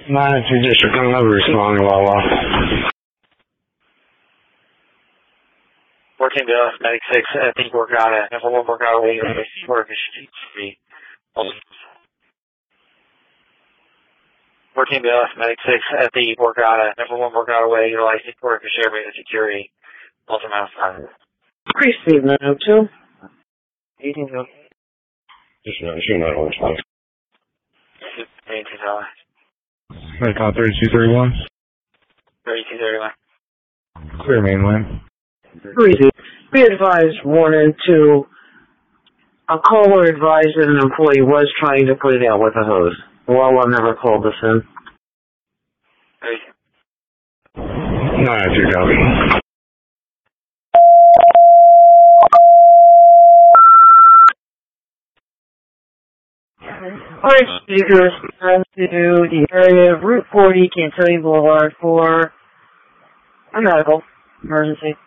9-2 District, I'm never responding, Wawa. 14 Bill, Medic 6, I think work out at, if I won't work out away, work is 14 Bill, Medic 6, at the work out at, if I won't work out away, utilize work is share rate security, ultimate 5. Increase speed 902. 18 Bill. Just shoot that orange light. 18 Bill. Medicom 3231. 3231. Clear mainland. Breezy. Be advised, 1 and 2. A caller advised that an employee was trying to put it out with a hose. Wawa never called us in. 9-2 copy. Alright, speakers, time to the area of Route 40, Cantilly Boulevard for a medical emergency.